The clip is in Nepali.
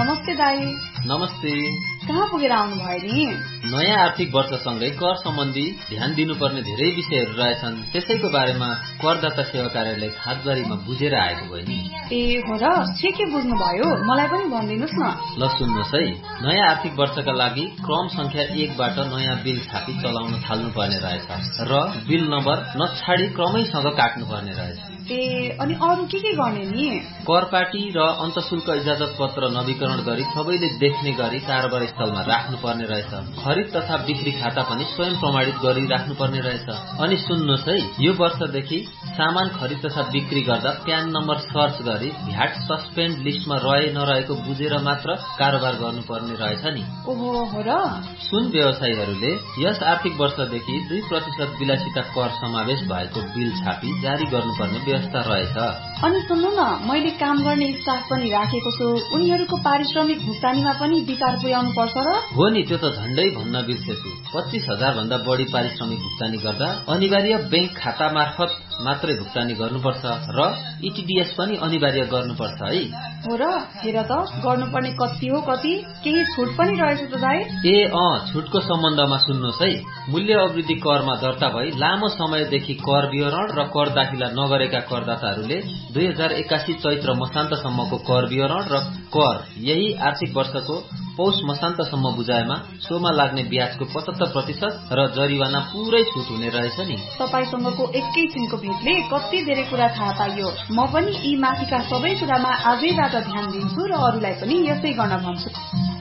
नमस्ते दाई। नमस्ते। कहाँ पुगेर आउनु भयो नि? नयाँ आर्थिक वर्षसँगै कर सम्बन्धी ध्यान दिनुपर्ने धेरै विषयहरू रहेछन्। त्यसैको बारेमा करदाता सेवा कार्यालय खातबारीमा बुझेर आएको भयो नि। ए हो र, के बुझ्नु भयो? मलाई पनि भनिदिनुस् न। ल सुन्नुहोस् है, नयाँ आर्थिक वर्षका लागि क्रम संख्या 1 बाट नयाँ बिल छापी चलाउन थाल्नु पर्ने रहेछ र बिल नम्बर नछाडी क्रमैसँग काट्नु पर्ने रहेछ। ए अनि अरु के गर्ने नि? करपाटी र अन्तशुल्क इजाजत पत्र नवीकरण गरी सबैले देख्ने गरी कारोबार स्थलमा राख्नु पर्ने रहेछ। खरिद तथा बिक्री खाता पनि स्वयं प्रमाणित गरी राख्नु पर्ने रहेछ। अनि सुन्नुहोस् है, यो वर्षदेखि सामान खरिद तथा बिक्री गर्दा प्यान नम्बर सर्च गरी भ्याट सस्पेन्ड लिस्टमा रहे नरहेको बुझेर मात्र कारोबार गर्नुपर्ने रहेछ नि। ओहो हो र। सुन व्यवसायीहरूले यस आर्थिक वर्षदेखि 2% विलासिता कर समावेश भएको बिल छापी जारी गर्नुपर्ने व्यवस्था रहेछ। अनि सुन्नु न, मैले काम गर्ने स्टाफ पनि राखेको छु, उनीहरूको पारिश्रमिक भुक्तानीमा पनि विचार पुर्याउनु पर्छ र? हो नि, त्यो त झण्डै भन्न बिर्सेछु। 25,000 भन्दा बढी पारिश्रमिक भुक्तानी गर्दा अनिवार्य बैंक खाता मार्फत मात्रै भुक्तानी गर्नुपर्छ र इटिडिएस पनि अनिवार्य गर्नुपर्छ है। हो र, हेर त गर्नुपर्ने कति हो कति, केही छुट पनि रहेछ त दाइ? छुटको सम्बन्धमा सुन्नुहोस् है। मूल्य अवृद्धि करमा दर्ता भई लामो समयदेखि कर विवरण र कर दाखिला नगरेका करदाताहरूले 2081 चैत्र मसान्तसम्मको कर विवरण र कर यही आर्थिक वर्षको पौष मसान्तसम्म बुझाएमा सोमा लाग्ने ब्याजको 75% र जरिवाना पुरै छुट हुने रहेछ नि। तपाईसँगको एकैछिनको भेटले कति धेरै कुरा थाहा पाइयो। म पनि यी माथिका सबै कुरामा आजैबाट ध्यान दिन्छु र अरूलाई पनि यसै गर्न भन्छु।